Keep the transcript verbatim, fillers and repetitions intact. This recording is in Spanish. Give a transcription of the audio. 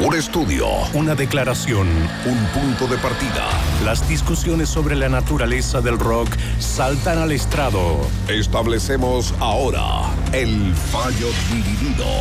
Un estudio, una declaración, un punto de partida. Las discusiones sobre la naturaleza del rock saltan al estrado. Establecemos ahora el fallo dividido.